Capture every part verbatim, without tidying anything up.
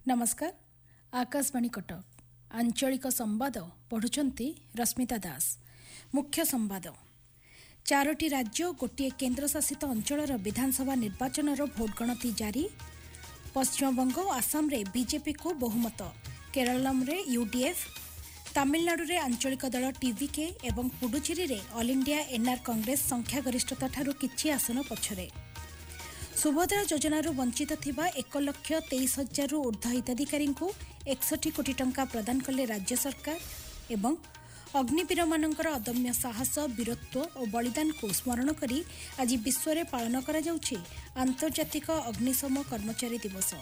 नमस्कार आकाशवाणी कटक आंचलिक संवाद पढ़ुचंती रश्मिता दास। मुख्य संवाद चारोटी राज्य गोटे केन्द्रशासित अंचलर विधानसभा निर्वाचन भोट गणति जारी। पश्चिमबंग और आसाम रे बीजेपी को बहुमत, केरलम रे यूडीएफ, तमिलनाडु रे आंचलिक दल टीवीके एवं पुडुचेरी रे ऑल इंडिया एनआर कांग्रेस संख्यागरिष्ठता ठारू किछि आसन पछरे। सुभद्रा योजनारू वंचित थिबा एक लक्ष तेईस हजार रु ऊर्ध्व हिताधिकारी को एकसठ कोटी टंका प्रदान कले राज्य सरकार एवं अग्निवीर मानकर अदम्य साहस, वीरत्व और बलिदान को स्मरण करी आज विश्व रे पालन करा जाउछि आंतर्जातिक अग्निशम कर्मचारी दिवस।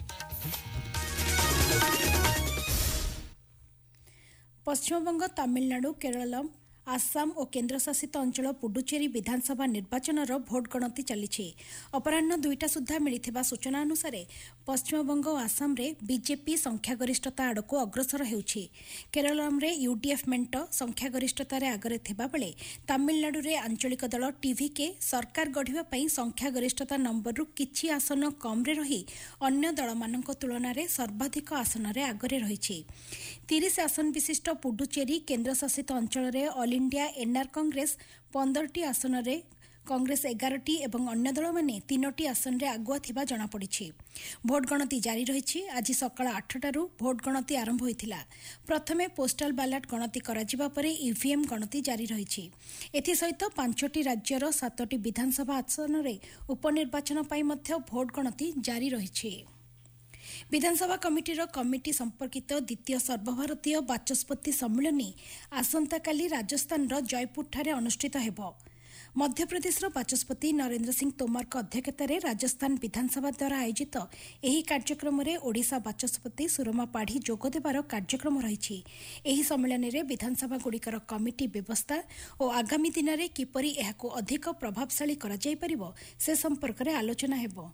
पश्चिमबंग, तमिलनाडु, केरल, आसाम और केन्द्रशासित अंचल पुडुचेरी विधानसभा निर्वाचन भोट गणति चली। अपराह्न दुईटा सुधा मिलिथिबा सूचना अनुसार पश्चिमबंग और आसाम रे बीजेपी संख्यागरिष्ठता आड़क अग्रसर हेउछि। केरलम रे यूडीएफ मेंट संख्यागरिष्ठतार आगरे थिबा बेले तमिलनाडु रे आंचलिक दल टीवीके सरकार गढ़िबा पई संख्यागरिष्ठता नंबररू किछि आसन कम रे रही अन्य दलमानक तुलना रे सर्वाधिक आसन रे आगरे रहिछि। तीस आसन विशिष्ट पुडुचेरी केन्द्रशासित अंचल रे ऑल इंडिया एनआर कांग्रेस पंद्रह आसन रे, कांग्रेस एगारटी एवं अन्य दल माने तीनोटी आसन रे आगुआ थिबा जणा पड़िछि। भोट गणति जारी रहिछि। आज सकाळ आठटारू भोट गणति आरंभ होइथिला। प्रथमे पोस्टाल बैलेट गणति कराजिबा परे ईवीएम गणति जारी रहिछि। एथि सहित पांचटी राज्यर सातटी विधानसभा आसन रे उपनिर्वाचन पई मध्य भोट गणति जारी रहिछि। विधानसभा कमिटीर कमिटी संपर्कित द्वितीय सर्वभारतीय बाचस्पति सम्मिलनी आसंताकाली राजस्थान जयपुर अनुष्ठित हेबो। मध्यप्रदेश बाचस्पति नरेंद्र सिंह तोमर अध्यक्षतार राजस्थान विधानसभा द्वारा आयोजित एही कार्यक्रम में ओडिशा बाचस्पति सुरमा पाढ़ी जोगदेवार कार्यक्रम रही। एही सम्मेलन में विधानसभा गुड़िकर कमिटी व्यवस्था और आगामी दिन में किपरि एहाकु अधिक प्रभावशाली करा जाय परिबो से संपर्क में आलोचना हेबो।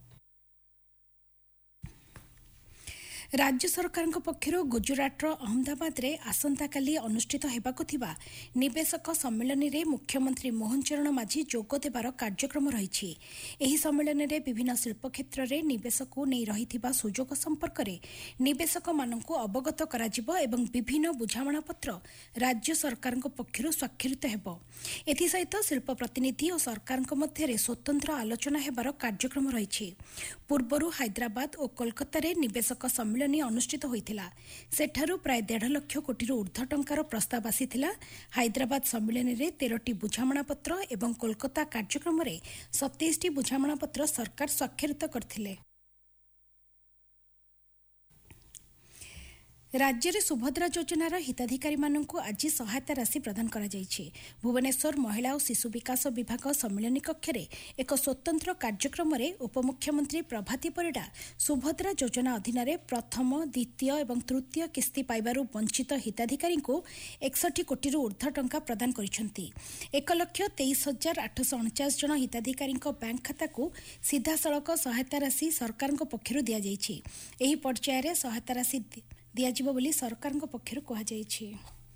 राज्य सरकार पक्षर गुजरात अहमदाबाद रे आसंताकाली अनुष्ठित हेबाकु थिबा निवेशक सम्मेलन में मुख्यमंत्री मोहन चरण माझी जोग देबार कार्यक्रम रही। एही सम्मेलन में विभिन्न शिल्प क्षेत्र में निवेश को नहीं रही सुजोग संपर्क में निवेशक मानक अवगत कराजिबो एवं विभिन्न बुझामणा पत्र राज्य सरकार पक्षर स्वाक्षरित हेबो। एथि सहित शिल्प प्रतिनिधि और सरकार मध्य स्वतंत्र आलोचना हेबार कार्यक्रम रही। पूर्वरु हैदराबाद और कोलकाता रे निवेशक सम्मेलन अनुष्ठित होइथिला। सेठारु प्राय डेढ़ लक्ष कोटी ऊर्ध्व टंकार प्रस्ताव आसीथिला। हैदराबाद सम्मेलन में तेरह बुझामणा पत्र एवं कोलकाता कार्यक्रम में सत्ताईस बुझामणा पत्र सरकार स्वाक्षरित करथिले। राज्य में सुभद्रा योजनार हिताधिकारी मानकु आज सहायता राशि प्रदान करा जायछि। भुवनेश्वर महिला और शिशु विकास विभाग सम्मिलनी कक्ष में एक स्वतंत्र कार्यक्रम में उपमुख्यमंत्री प्रभाती परिडा सुभद्रा योजना अधीन प्रथम, द्वितीय और तृतीय किस्ती पाइबारु वंचित हिताधिकारी को एकसठ कोटी ऊर्ध्व टंका प्रदान करिसेंति। एक लक्ष तेईस हजार आठश अणचाश जन हिताधिकारी बैंक खाता को सीधा सड़क सहायता राशि सरकार पक्षर दि जायछि। एही पर्यायर सहायता राशि दियाजिबो बोली सरकार पक्षर कहा जायछि।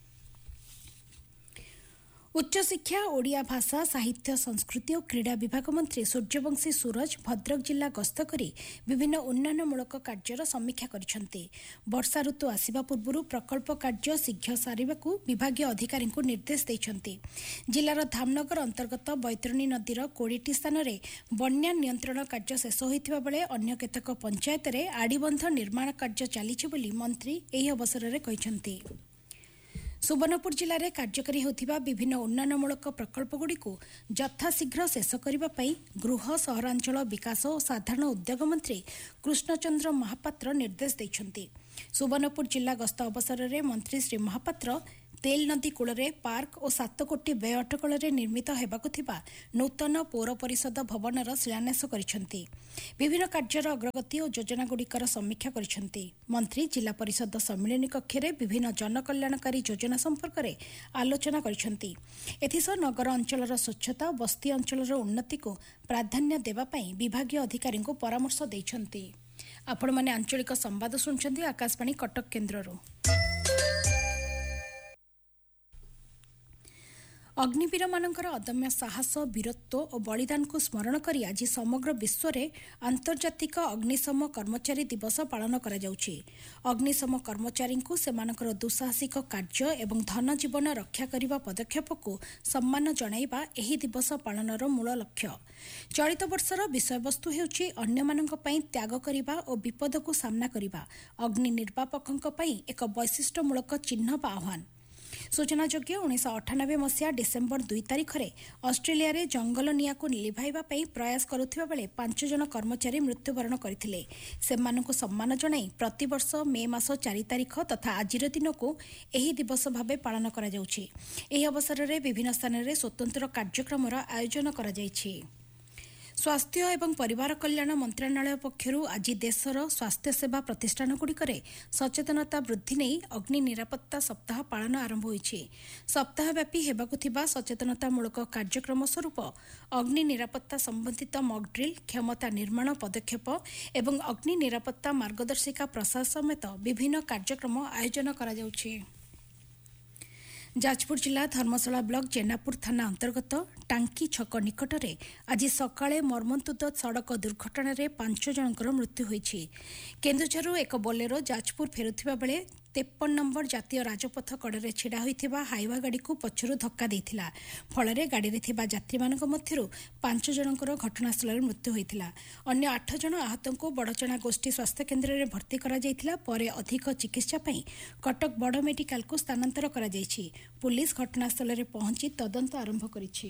उच्च शिक्षा, ओडिया भाषा, साहित्य, संस्कृति और क्रीड़ा विभाग मंत्री सूर्यवंशी सूरज भद्रक जिला गस्त करी विभिन्न उन्नयनमूलक कार्यर समीक्षा करिसेंति। वर्षा ऋतु आसिबा पूर्व प्रकल्प कार्य शीघ्र सारिबाकू विभागीय अधिकारी को निर्देश दैछंति। जिलार धामनगर अंतर्गत बैतरणी नदीर कोड़ीटी स्थान में बन्या नियंत्रण कार्य शेष होइथिबा बेले अन्य केतेक पंचायत रे आड़ीबंध निर्माण कार्य चलिछि बोली मंत्री एही अवसर में कहिसेंति। सुवर्णपुर जिले में कार्यकारी होथिबा विभिन्न उन्नयनमूलक प्रकल्पगुड़ी यथाशीघ्र शेष करने गृह, सहरांचल विकास और साधारण उद्योग मंत्री कृष्णचंद्र महापात्र निर्देश दैछंति। सुवर्णपुर जिला गस्त अवसर में मंत्री श्री महापात्र तेल नदी कूल पार्क और सात कोटी व्यय अटकल निर्मित होबाकु थिबा नूतन पौर परिषद भवनर शिलान्यास करिसेंति। विभिन्न कार्यर अग्रगति और योजनागुड़िकर समीक्षा करिसेंति। मंत्री जिला परिषद सम्मिलनी कक्ष में विभिन्न जनकल्याणकारी योजना संपर्क में आलोचना करिसेंति। एथिसह नगर अंचलर स्वच्छता, बस्ती अंचलर उन्नति को प्राधान्य देवा पई विभागीय अधिकारी को परामर्श दैछंति। आपण माने आंचलिक संवाद सुनछंती आकाशवाणी कटक केन्द्ररू। ଅଗ୍ନିବୀରମାନଙ୍କର ଅଦମ୍ୟ ସାହସ ବୀରତ୍ୱ ଓ ବଳିଦାନକୁ ସ୍ମରଣ କରି ଆଜି ସମଗ୍ର ବିଶ୍ୱରେ ଆନ୍ତର୍ଜାତିକ ଅଗ୍ନିଶମ କର୍ମଚାରୀ ଦିବସ ପାଳନ କରାଯାଉଛି। ଅଗ୍ନିଶମ କର୍ମଚାରୀଙ୍କୁ ସେମାନଙ୍କର ଦୁଃସାହସିକ କାର୍ଯ୍ୟ ଏବଂ ଧନ ଜୀବନ ରକ୍ଷା କରିବା ପଦକ୍ଷେପକୁ ସମ୍ମାନ ଜଣାଇବା ଏହି ଦିବସ ପାଳନର ମୂଳ ଲକ୍ଷ୍ୟ। ଚଳିତ ବର୍ଷର ବିଷୟବସ୍ତୁ ହେଉଛି ଅନ୍ୟମାନଙ୍କ ପାଇଁ ତ୍ୟାଗ କରିବା ଓ ବିପଦକୁ ସାମ୍ନା କରିବା ଅଗ୍ନି ନିର୍ବାପକଙ୍କ ପାଇଁ ଏକ ବୈଶିଷ୍ଟ୍ୟମୂଳକ ଚିହ୍ନ ବା ଆହ୍ୱାନ। ସୂଚନାଯୋଗ୍ୟ ଉଣେଇଶହ ଅଠାନବେ ମସିହା ଡିସେମ୍ବର ଦୁଇ ତାରିଖରେ ଅଷ୍ଟ୍ରେଲିଆରେ ଜଙ୍ଗଲ ନିଆଁକୁ ଲିଭାଇବା ପାଇଁ ପ୍ରୟାସ କରୁଥିବା ବେଳେ ପାଞ୍ଚ ଜଣ କର୍ମଚାରୀ ମୃତ୍ୟୁବରଣ କରିଥିଲେ। ସେମାନଙ୍କୁ ସମ୍ମାନ ଜଣାଇ ପ୍ରତିବର୍ଷ ମେ ମାସ ଚାରି ତାରିଖ ତଥା ଆଜିର ଦିନକୁ ଏହି ଦିବସ ଭାବେ ପାଳନ କରାଯାଉଛି। ଏହି ଅବସରରେ ବିଭିନ୍ନ ସ୍ଥାନରେ ସ୍ୱତନ୍ତ୍ର କାର୍ଯ୍ୟକ୍ରମର ଆୟୋଜନ କରାଯାଇଛି। ସ୍ୱାସ୍ଥ୍ୟ ଏବଂ ପରିବାର କଲ୍ୟାଣ ମନ୍ତ୍ରଣାଳୟ ପକ୍ଷରୁ ଆଜି ଦେଶର ସ୍ୱାସ୍ଥ୍ୟସେବା ପ୍ରତିଷ୍ଠାନଗୁଡ଼ିକରେ ସଚେତନତା ବୃଦ୍ଧି ନେଇ ଅଗ୍ନି ନିରାପତ୍ତା ସପ୍ତାହ ପାଳନ ଆରମ୍ଭ ହୋଇଛି। ସପ୍ତାହବ୍ୟାପୀ ହେବାକୁ ଥିବା ସଚେତନତାମୂଳକ କାର୍ଯ୍ୟକ୍ରମ ସ୍ୱରୂପ ଅଗ୍ନି ନିରାପତ୍ତା ସମ୍ବନ୍ଧିତ ମକ୍ ଡ୍ରିଲ୍, କ୍ଷମତା ନିର୍ମାଣ ପଦକ୍ଷେପ ଏବଂ ଅଗ୍ନି ନିରାପତ୍ତା ମାର୍ଗଦର୍ଶିକା ପ୍ରସାର ସମେତ ବିଭିନ୍ନ କାର୍ଯ୍ୟକ୍ରମ ଆୟୋଜନ କରାଯାଉଛି। ଯାଜପୁର ଜିଲ୍ଲା ଧର୍ମଶାଳା ବ୍ଲକ ଜେନାପୁର ଥାନା ଅନ୍ତର୍ଗତ ଟାଙ୍କି ଛକ ନିକଟରେ ଆଜି ସକାଳେ ମର୍ମନ୍ତୁଦ ସଡ଼କ ଦୁର୍ଘଟଣାରେ ପାଞ୍ଚ ଜଣଙ୍କର ମୃତ୍ୟୁ ହୋଇଛି। କେନ୍ଦୁଝରରୁ ଏକ ବୋଲେରୋ ଯାଜପୁର ଫେରୁଥିବା ବେଳେ ତେପନ ନମ୍ବର ଜାତୀୟ ରାଜପଥ କଡ଼ରେ ଛିଡ଼ା ହୋଇଥିବା ହାଇୱା ଗାଡ଼ିକୁ ପଛରୁ ଧକ୍କା ଦେଇଥିଲା। ଫଳରେ ଗାଡ଼ିରେ ଥିବା ଯାତ୍ରୀମାନଙ୍କ ମଧ୍ୟରୁ ପାଞ୍ଚ ଜଣଙ୍କର ଘଟଣାସ୍ଥଳରେ ମୃତ୍ୟୁ ହୋଇଥିଲା। ଅନ୍ୟ ଆଠ ଜଣ ଆହତଙ୍କୁ ବଡ଼ଚଣା ଗୋଷ୍ଠୀ ସ୍ୱାସ୍ଥ୍ୟକେନ୍ଦ୍ରରେ ଭର୍ତ୍ତି କରାଯାଇଥିଲା। ପରେ ଅଧିକ ଚିକିତ୍ସା ପାଇଁ କଟକ ବଡ଼ ମେଡିକାଲକୁ ସ୍ଥାନାନ୍ତର କରାଯାଇଛି। ପୁଲିସ ଘଟଣାସ୍ଥଳରେ ପହଞ୍ଚି ତଦନ୍ତ ଆରମ୍ଭ କରିଛି।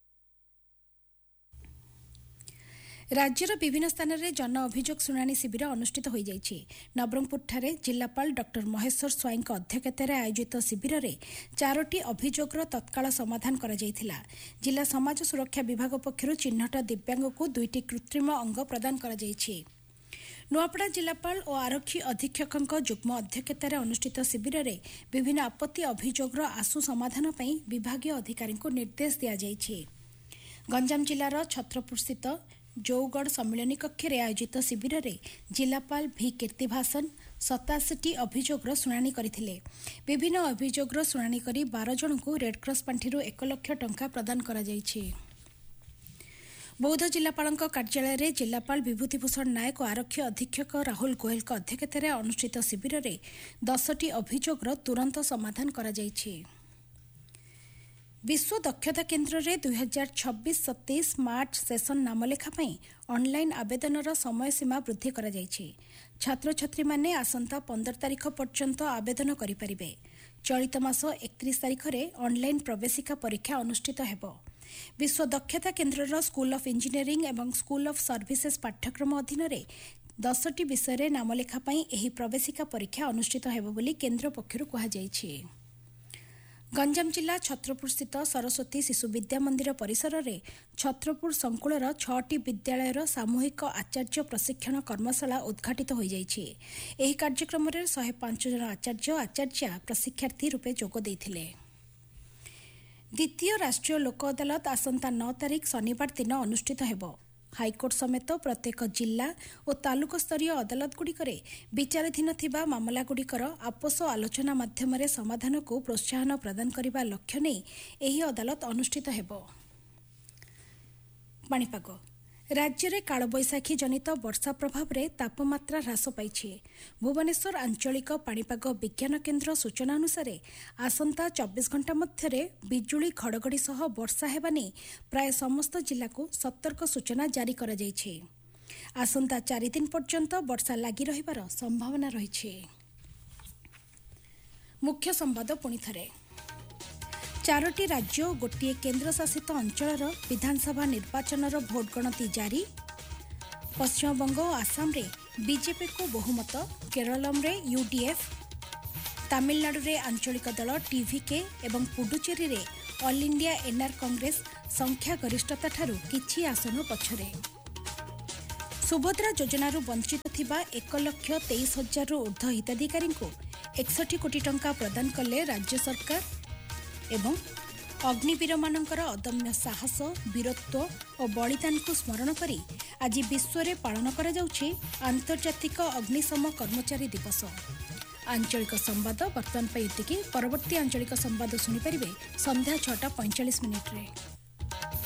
ରାଜ୍ୟର ବିଭିନ୍ନ ସ୍ଥାନରେ ଜନ ଅଭିଯୋଗ ଶୁଣାଣି ଶିବିର ଅନୁଷ୍ଠିତ ହୋଇଯାଇଛି। ନବରଙ୍ଗପୁରଠାରେ ଜିଲ୍ଲାପାଳ ଡକ୍ଟର ମହେଶ୍ୱର ସ୍ୱାଇଁଙ୍କ ଅଧ୍ୟକ୍ଷତାରେ ଆୟୋଜିତ ଶିବିରରେ ଚାରୋଟି ଅଭିଯୋଗର ତତ୍କାଳ ସମାଧାନ କରାଯାଇଥିଲା। ଜିଲ୍ଲା ସମାଜ ସୁରକ୍ଷା ବିଭାଗ ପକ୍ଷରୁ ଚିହ୍ନଟ ଦିବ୍ୟାଙ୍ଗକୁ ଦୁଇଟି କୃତ୍ରିମ ଅଙ୍ଗ ପ୍ରଦାନ କରାଯାଇଛି। ନୂଆପଡ଼ା ଜିଲ୍ଲାପାଳ ଓ ଆରକ୍ଷୀ ଅଧୀକ୍ଷକଙ୍କ ଯୁଗ୍ମ ଅଧ୍ୟକ୍ଷତାରେ ଅନୁଷ୍ଠିତ ଶିବିରରେ ବିଭିନ୍ନ ଆପତ୍ତି ଅଭିଯୋଗର ଆଶୁ ସମାଧାନ ପାଇଁ ବିଭାଗୀୟ ଅଧିକାରୀଙ୍କୁ ନିର୍ଦ୍ଦେଶ ଦିଆଯାଇଛି। ଗଞ୍ଜାମ ଜିଲ୍ଲାର ଛତ୍ରପୁରସ୍ଥିତ ଜଉଗଡ଼ ସମ୍ମିଳନୀ କକ୍ଷରେ ଆୟୋଜିତ ଶିବିରରେ ଜିଲ୍ଲାପାଳ ଭି କୀର୍ତ୍ତିଭାସନ ସତାଅଶୀଟି ଅଭିଯୋଗର ଶୁଣାଣି କରିଥିଲେ। ବିଭିନ୍ନ ଅଭିଯୋଗର ଶୁଣାଣି କରି ବାର ଜଣଙ୍କୁ ରେଡ୍କ୍ରସ ପାଣ୍ଠିରୁ ଏକ ଲକ୍ଷ ଟଙ୍କା ପ୍ରଦାନ କରାଯାଇଛି। ବୌଦ୍ଧ ଜିଲ୍ଲାପାଳଙ୍କ କାର୍ଯ୍ୟାଳୟରେ ଜିଲ୍ଲାପାଳ ବିଭୂତିଭୂଷଣ ନାୟକ ଓ ଆରକ୍ଷୀ ଅଧୀକ୍ଷକ ରାହୁଲ ଗୋଏଲଙ୍କ ଅଧ୍ୟକ୍ଷତାରେ ଅନୁଷ୍ଠିତ ଶିବିରରେ ଦଶଟି ଅଭିଯୋଗର ତୁରନ୍ତ ସମାଧାନ କରାଯାଇଛି। ବିଶ୍ୱ ଦକ୍ଷତା କେନ୍ଦ୍ରରେ ଦୁଇହଜାର ଛବିଶ ସତେଇଶ ମାର୍ଚ୍ଚ ସେସନ ନାମଲେଖା ପାଇଁ ଅନ୍ଲାଇନ୍ ଆବେଦନର ସମୟସୀମା ବୃଦ୍ଧି କରାଯାଇଛି। ଛାତ୍ରଛାତ୍ରୀମାନେ ଆସନ୍ତା ପନ୍ଦର ତାରିଖ ପର୍ଯ୍ୟନ୍ତ ଆବେଦନ କରିପାରିବେ। ଚଳିତ ମାସ ଏକତିରିଶ ତାରିଖରେ ଅନ୍ଲାଇନ୍ ପ୍ରବେଶିକା ପରୀକ୍ଷା ଅନୁଷ୍ଠିତ ହେବ। ବିଶ୍ୱ ଦକ୍ଷତା କେନ୍ଦ୍ରର ସ୍କୁଲ ଅଫ୍ ଇଞ୍ଜିନିୟରିଂ ଏବଂ ସ୍କୁଲ ଅଫ୍ ସର୍ଭିସେସ୍ ପାଠ୍ୟକ୍ରମ ଅଧୀନରେ ଦଶଟି ବିଷୟରେ ନାମଲେଖା ପାଇଁ ଏହି ପ୍ରବେଶିକା ପରୀକ୍ଷା ଅନୁଷ୍ଠିତ ହେବ ବୋଲି କେନ୍ଦ୍ର ପକ୍ଷରୁ କୁହାଯାଇଛି। ଗଞ୍ଜାମ ଜିଲ୍ଲା ଛତ୍ରପୁରସ୍ଥିତ ସରସ୍ୱତୀ ଶିଶୁ ବିଦ୍ୟା ମନ୍ଦିର ପରିସରରେ ଛତ୍ରପୁର ସଂକୁଳର ଛଅଟି ବିଦ୍ୟାଳୟର ସାମୂହିକ ଆଚାର୍ଯ୍ୟ ପ୍ରଶିକ୍ଷଣ କର୍ମଶାଳା ଉଦ୍ଘାଟିତ ହୋଇଯାଇଛି। ଏହି କାର୍ଯ୍ୟକ୍ରମରେ ଶହେ ପାଞ୍ଚ ଜଣ ଆଚାର୍ଯ୍ୟ ଆଚାର୍ଯ୍ୟା ପ୍ରଶିକ୍ଷାର୍ଥୀ ରୂପେ ଯୋଗ ଦେଇଥିଲେ। ଦ୍ୱିତୀୟ ରାଷ୍ଟ୍ରୀୟ ଲୋକ ଅଦାଲତ ଆସନ୍ତା ନଅ ତାରିଖ ଶନିବାର ଦିନ ଅନୁଷ୍ଠିତ ହେବ। ହାଇକୋର୍ଟ ସମେତ ପ୍ରତ୍ୟେକ ଜିଲ୍ଲା ଓ ତାଲୁକସ୍ତରୀୟ ଅଦାଲତଗୁଡ଼ିକରେ ବିଚାରାଧୀନ ଥିବା ମାମଲାଗୁଡ଼ିକର ଆପୋଷ ଆଲୋଚନା ମାଧ୍ୟମରେ ସମାଧାନକୁ ପ୍ରୋତ୍ସାହନ ପ୍ରଦାନ କରିବା ଲକ୍ଷ୍ୟ ନେଇ ଏହି ଅଦାଲତ ଅନୁଷ୍ଠିତ ହେବ। ପାଣିପାଗ ରାଜ୍ୟରେ କାଳବୈଶାଖୀ ଜନିତ ବର୍ଷା ପ୍ରଭାବରେ ତାପମାତ୍ରା ହ୍ରାସ ପାଇଛି। ଭୁବନେଶ୍ୱର ଆଞ୍ଚଳିକ ପାଣିପାଗ ବିଜ୍ଞାନ କେନ୍ଦ୍ର ସୂଚନା ଅନୁସାରେ ଆସନ୍ତା ଚବିଶ ଘଣ୍ଟା ମଧ୍ୟରେ ବିଜୁଳି ଘଡ଼ଘଡ଼ି ସହ ବର୍ଷା ହେବା ନେଇ ପ୍ରାୟ ସମସ୍ତ ଜିଲ୍ଲାକୁ ସତର୍କ ସୂଚନା ଜାରି କରାଯାଇଛି। ଆସନ୍ତା ଚାରି ଦିନ ପର୍ଯ୍ୟନ୍ତ ବର୍ଷା ଲାଗି ରହିବାର ସମ୍ଭାବନା ରହିଛି। ମୁଖ୍ୟ ସମ୍ବାଦ ପୁଣିଥରେ ଚାରୋଟି ରାଜ୍ୟ ଓ ଗୋଟିଏ କେନ୍ଦ୍ରଶାସିତ ଅଞ୍ଚଳର ବିଧାନସଭା ନିର୍ବାଚନର ଭୋଟ ଗଣତି ଜାରି। ପଶ୍ଚିମବଙ୍ଗ ଓ ଆସାମରେ ବିଜେପିକୁ ବହୁମତ, କେରଳମରେ ୟୁଡିଏଫ୍, ତାମିଲନାଡୁରେ ଆଞ୍ଚଳିକ ଦଳ ଟିଭିକେ ଏବଂ ପୁଡୁଚେରୀରେ ଅଲ୍ ଇଣ୍ଡିଆ ଏନ୍ଆର୍ କଂଗ୍ରେସ ସଂଖ୍ୟାଗରିଷ୍ଠତାଠାରୁ କିଛି ଆସନ ପଛରେ। ସୁଭଦ୍ରା ଯୋଜନାରୁ ବଞ୍ଚିତ ଥିବା ଏକ ଲକ୍ଷ ତେଇଶ ହଜାରରୁ ଉର୍ଦ୍ଧ୍ୱ ହିତାଧିକାରୀଙ୍କୁ ଏକଷଠି କୋଟି ଟଙ୍କା ପ୍ରଦାନ କଲେ ରାଜ୍ୟ ସରକାର। ଏବଂ ଅଗ୍ନିବୀରମାନଙ୍କର ଅଦମ୍ୟ ସାହସ ବୀରତ୍ୱ ଓ ବଳିଦାନକୁ ସ୍ମରଣ କରି ଆଜି ବିଶ୍ୱରେ ପାଳନ କରାଯାଉଛି ଆନ୍ତର୍ଜାତିକ ଅଗ୍ନିଶମ କର୍ମଚାରୀ ଦିବସ। आंचलिक संवाद बर्तमान एतिकी। परवर्ती आंचलिक संवाद शुणिपारे संध्या छटा पैंचाश मिनिट्रे।